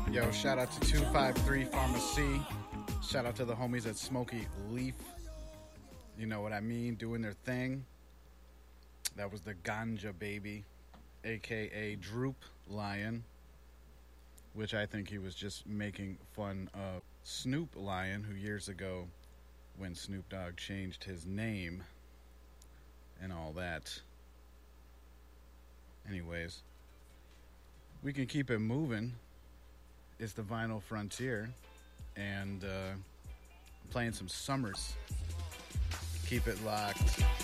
Yo, shout out to 253 Pharmacy. Shout out to the homies at Smoky Leaf. You know what I mean? Doing their thing. That was the Ganja Baby, aka Droop Lion, which I think he was just making fun of Snoop Lion, who years ago, when Snoop Dogg changed his name and all that. Anyways, we can keep it moving. It's the Vinyl Frontier, and playing some Summers. Keep it locked.